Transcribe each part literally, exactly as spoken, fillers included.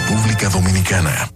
República Dominicana.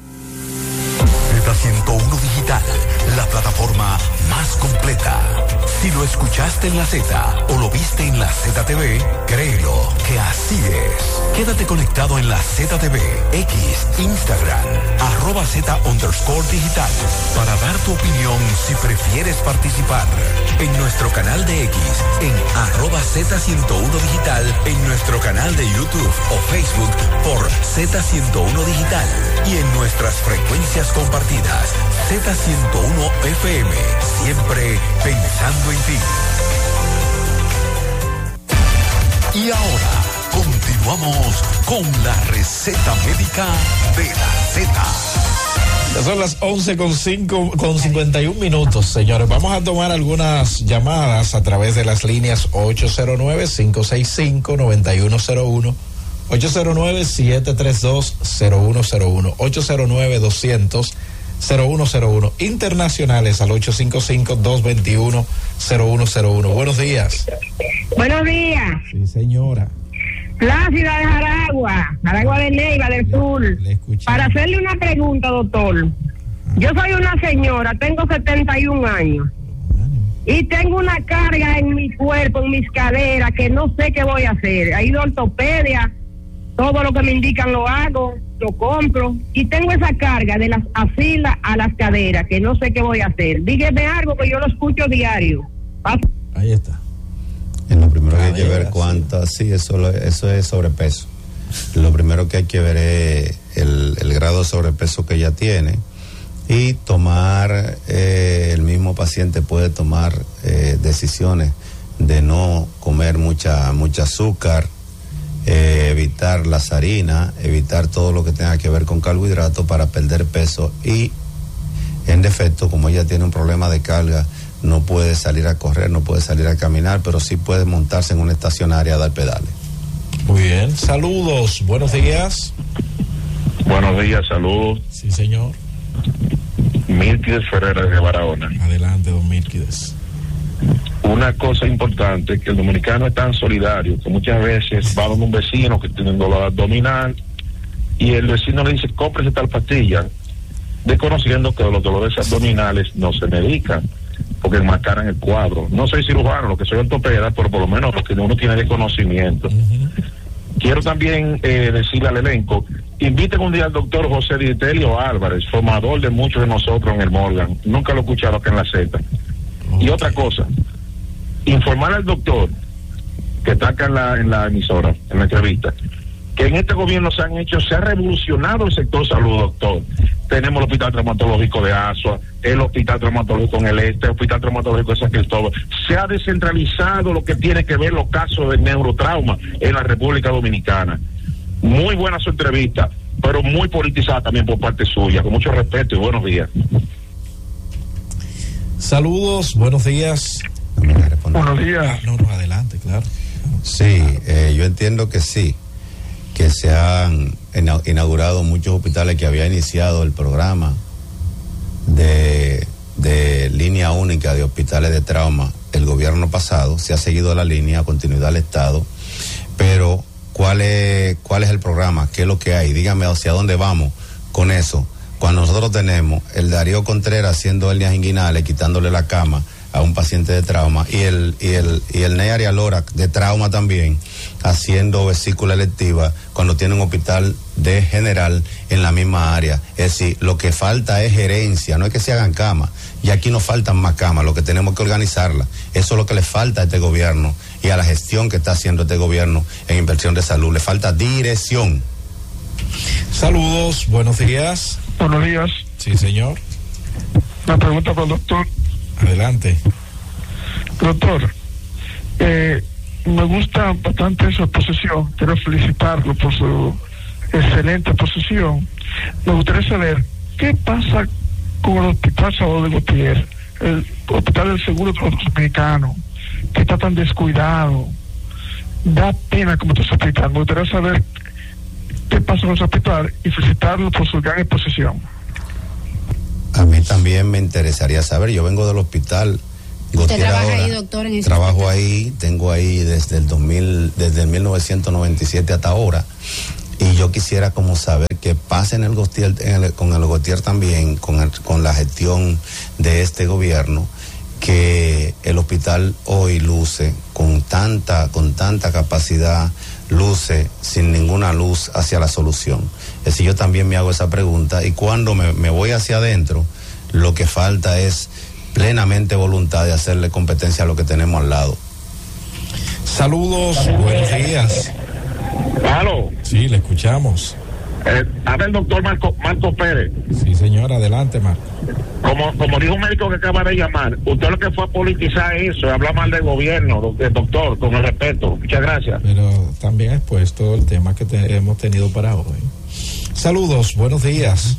Z ciento uno Digital, la plataforma más completa. Si lo escuchaste en la Z o lo viste en la Z T V, créelo que así es. Quédate conectado en la Z T V, X, Instagram, arroba Z underscore digital, para dar tu opinión si prefieres participar. En nuestro canal de X, en arroba Z ciento uno Digital, en nuestro canal de YouTube o Facebook por Z ciento uno Digital y en nuestras frecuencias compartidas, Z ciento uno F M, siempre pensando en ti. Y ahora, continuamos con la receta médica de la Z. Ya son las once con cincuenta y un minutos, señores. Vamos a tomar algunas llamadas a través de las líneas ocho cero nueve, cinco seis cinco, nueve uno cero uno, ocho cero nueve, siete tres dos, cero uno cero uno, ocho cero nueve, doscientos, cero uno cero uno, internacionales al ocho cinco cinco, dos dos uno, cero uno cero uno. Buenos días. Buenos días. Sí, señora. Plácida de Jaragua, Jaragua de Neiva del Sur. Para hacerle una pregunta, doctor. Yo soy una señora, tengo setenta y un años. Y tengo una carga en mi cuerpo, en mis caderas, que no sé qué voy a hacer. He ido a ortopedia, todo lo que me indican lo hago, lo compro. Y tengo esa carga de las axilas a las caderas, que no sé qué voy a hacer. Dígame algo, que yo lo escucho diario. Pasa. Ahí está. En lo primero que hay que ver cuánto, sí, eso, eso es sobrepeso. Lo primero que hay que ver es el, el grado de sobrepeso que ella tiene y tomar, eh, el mismo paciente puede tomar eh, decisiones de no comer mucha, mucha azúcar, eh, evitar las harinas, evitar todo lo que tenga que ver con carbohidratos para perder peso y, en defecto, como ella tiene un problema de carga, no puede salir a correr, no puede salir a caminar, pero sí puede montarse en una estacionaria a dar pedales. Muy bien, saludos, buenos días. Buenos días, saludos. Sí, señor. Milquides Ferreira de Barahona. Adelante, don Milquides. Una cosa importante, que el dominicano es tan solidario, que muchas veces va donde un vecino que tiene un dolor abdominal y el vecino le dice, cómprese tal pastilla, desconociendo que los dolores abdominales no se medican, porque enmascaran el cuadro. No soy cirujano, lo que soy ortopeda, pero por lo menos porque uno tiene de conocimiento. Uh-huh. Quiero también eh, decirle al elenco, inviten un día al doctor José Ditelio Álvarez, formador de muchos de nosotros en el Morgan. Nunca lo he escuchado acá en la Z. Okay. Y otra cosa, informar al doctor que está acá en la, en la emisora, en la entrevista, que en este gobierno se han hecho, se ha revolucionado el sector salud, doctor. Tenemos el Hospital Traumatológico de Asua, el Hospital Traumatológico en el Este, el Hospital Traumatológico de San Cristóbal. Se ha descentralizado lo que tiene que ver los casos de neurotrauma en la República Dominicana. Muy buena su entrevista, pero muy politizada también por parte suya. Con mucho respeto y buenos días. Saludos, buenos días. Buenos días. No, no, adelante, claro. Sí, eh, yo entiendo que sí, que se han inaugurado muchos hospitales, que había iniciado el programa de, de línea única de hospitales de trauma el gobierno pasado. Se ha seguido la línea, continuidad al Estado, pero ¿cuál es, cuál es el programa? ¿Qué es lo que hay? Dígame hacia dónde vamos con eso. Cuando nosotros tenemos el Darío Contreras haciendo hernias inguinales, quitándole la cama a un paciente de trauma, y el y el y el Ney Arialora de trauma también haciendo vesícula electiva, cuando tiene un hospital de general en la misma área. Es decir, lo que falta es gerencia, no es que se hagan camas, y aquí nos faltan más camas, lo que tenemos que organizarla. Eso es lo que le falta a este gobierno y a la gestión que está haciendo este gobierno en inversión de salud. Le falta dirección. Saludos, buenos días. Buenos días. Sí, señor. Una pregunta para el doctor. Adelante. Doctor, eh, me gusta bastante su exposición. Quiero felicitarlo por su excelente exposición. Me gustaría saber qué pasa con el Hospital Salvador de Gautier, el Hospital del Seguro de los Dominicanos, que está tan descuidado. Da pena como te hospital. Me gustaría saber qué pasa con ese hospital y felicitarlo por su gran exposición. A mí también me interesaría saber. Yo vengo del hospital Gautier. ¿Usted trabaja ahora, ahí, doctor? En ese trabajo hospital. ahí, tengo ahí desde el dos mil, desde el mil novecientos noventa y siete hasta ahora. Y yo quisiera como saber qué pasa en el Gostier, en el, con el Gostier también, con, el, con la gestión de este gobierno, que el hospital hoy luce con tanta, con tanta capacidad, luce sin ninguna luz hacia la solución. Es decir, yo también me hago esa pregunta, y cuando me, me voy hacia adentro, lo que falta es plenamente voluntad de hacerle competencia a lo que tenemos al lado. Saludos, buenos días. ¿Aló? Sí, le escuchamos. Eh, habla el doctor Marco, Marco Pérez. Sí, señor, adelante, Marco. Como, como dijo un médico que acaba de llamar, usted lo que fue a politizar eso, habla mal del gobierno, del doctor, con el respeto. Muchas gracias. Pero también ha expuesto el tema que te, hemos tenido para hoy. Saludos, buenos días.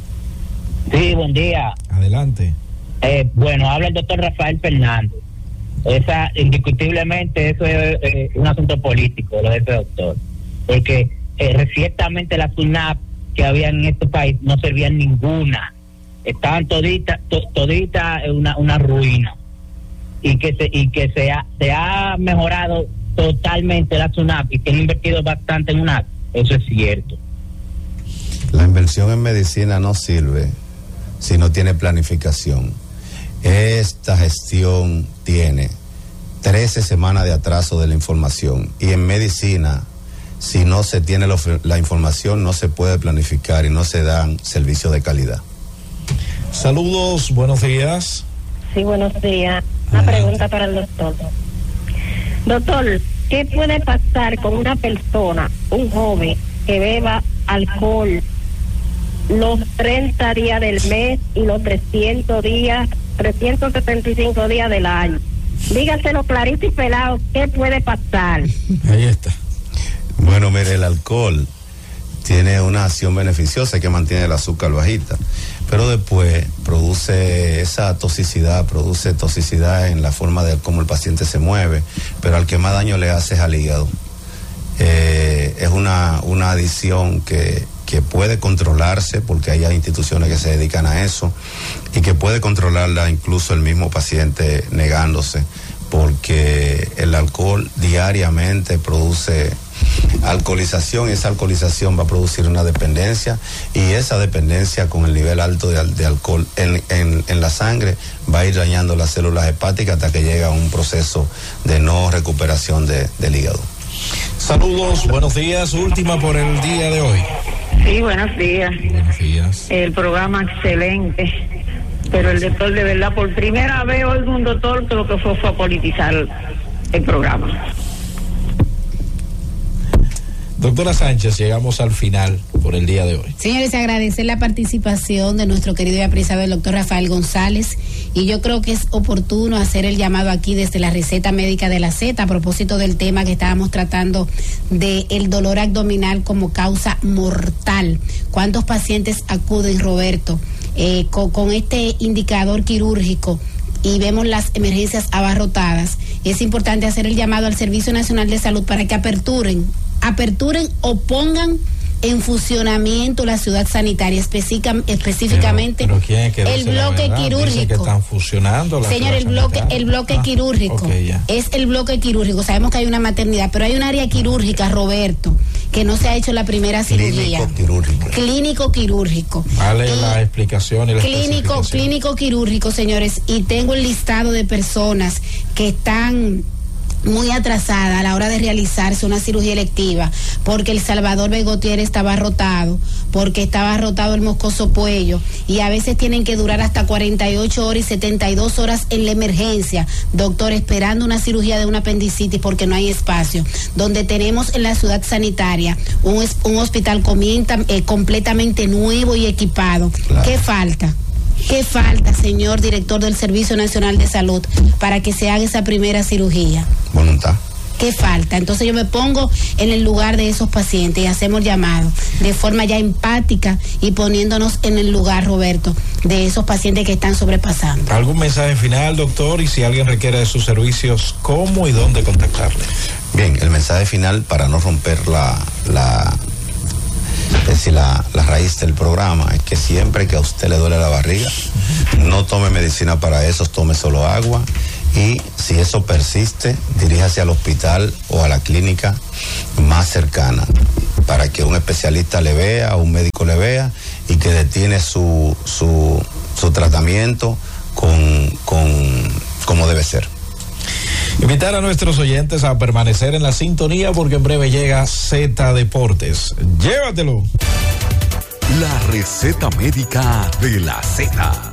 Sí, buen día. Adelante. Eh, bueno, habla el doctor Rafael Fernández. Esa, indiscutiblemente, eso es eh, un asunto político, lo de este doctor. Porque eh, recientemente la SUNAP que había en este país no servían ninguna. Estaban toditas, to, todita una, una ruina. Y que se y que se ha, se ha mejorado totalmente la SUNAP y que han invertido bastante en una. Eso es cierto. La inversión en medicina no sirve si no tiene planificación. Esta gestión tiene trece semanas de atraso de la información, y en medicina, si no se tiene lo, la información, no se puede planificar y no se dan servicios de calidad. Saludos, buenos días. Sí, buenos días. Una pregunta para el doctor. Doctor, ¿qué puede pasar con una persona, un joven, que beba alcohol los treinta días del mes y los trescientos días, trescientos setenta y cinco días del año? Dígaselo clarito y pelado, ¿qué puede pasar? Ahí está. Bueno, mire, el alcohol tiene una acción beneficiosa que mantiene el azúcar bajita, pero después produce esa toxicidad, produce toxicidad en la forma de cómo el paciente se mueve, pero al que más daño le hace es al hígado. Eh, es una, una adicción que, que puede controlarse, porque hay instituciones que se dedican a eso, y que puede controlarla incluso el mismo paciente negándose, porque el alcohol diariamente produce alcoholización, y esa alcoholización va a producir una dependencia, y esa dependencia con el nivel alto de, de alcohol en, en, en la sangre va a ir dañando las células hepáticas hasta que llega a un proceso de no recuperación de, del hígado. Saludos, buenos días, última por el día de hoy. Sí, buenos días. Buenos días. El programa excelente, pero el doctor, de verdad, por primera vez oigo un doctor que lo que fue fue a politizar el programa. Doctora Sánchez, llegamos al final por el día de hoy. Señores, agradecer la participación de nuestro querido y apreciado el doctor Rafael González, y yo creo que es oportuno hacer el llamado aquí desde la receta médica de la Z a propósito del tema que estábamos tratando de el dolor abdominal como causa mortal. ¿Cuántos pacientes acuden, Roberto, eh, con, con este indicador quirúrgico? Y vemos las emergencias abarrotadas. Es importante hacer el llamado al Servicio Nacional de Salud para que aperturen, aperturen o pongan en funcionamiento la ciudad sanitaria, específicamente pero, pero ¿quién es que el bloque quirúrgico. Dice que están funcionando la Señor, el bloque, sanitaria. el bloque ah, quirúrgico okay, es el bloque quirúrgico. Sabemos que hay una maternidad, pero hay un área quirúrgica, Roberto, que no se ha hecho la primera cirugía. Clínico quirúrgico. Clínico quirúrgico. Vale y la explicación y la clínico, clínico quirúrgico, señores, y tengo el listado de personas que están muy atrasada a la hora de realizarse una cirugía electiva, porque el Salvador Begotier estaba rotado, porque estaba rotado el Moscoso Puello, y a veces tienen que durar hasta cuarenta y ocho horas y setenta y dos horas en la emergencia, doctor, esperando una cirugía de una apendicitis porque no hay espacio, donde tenemos en la ciudad sanitaria un, un hospital comienza, eh, completamente nuevo y equipado. Claro. ¿Qué falta? ¿Qué falta, señor director del Servicio Nacional de Salud, para que se haga esa primera cirugía? Voluntad. ¿Qué falta? Entonces yo me pongo en el lugar de esos pacientes y hacemos llamado de forma ya empática y poniéndonos en el lugar, Roberto, de esos pacientes que están sobrepasando. ¿Algún mensaje final, doctor? Y si alguien requiere de sus servicios, ¿cómo y dónde contactarle? Bien, el mensaje final, para no romper la... la es decir, la, la raíz del programa es que siempre que a usted le duele la barriga, no tome medicina para eso, tome solo agua y si eso persiste, diríjase al hospital o a la clínica más cercana para que un especialista le vea, un médico le vea y que detiene su, su, su tratamiento con, con, como debe ser. Invitar a nuestros oyentes a permanecer en la sintonía porque en breve llega Z Deportes. Llévatelo. La receta médica de la Z.